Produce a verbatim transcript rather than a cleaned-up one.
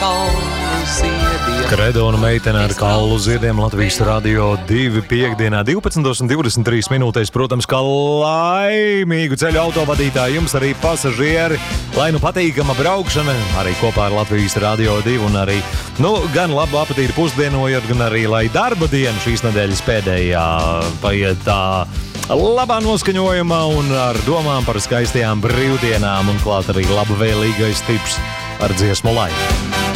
kaulu ziediem. Kredo un meitene ar kaulu ziediem Latvijas radio divi piekdienā divpadsmit un divdesmit trīs minūtēs. Protams, kā laimīgu ceļu autovadītāji jums arī pasažieri, lai nu patīkama braukšana arī kopā ar Latvijas radio divi un arī, nu, gan labu apetīti pusdienojot, gan arī, lai darba diena šīs nedēļas pēdējā paiet tā labā noskaņojumā un ar domām par skaistajām brīvdienām un klāt arī labvēlīgais tips ar dziesmu laiku.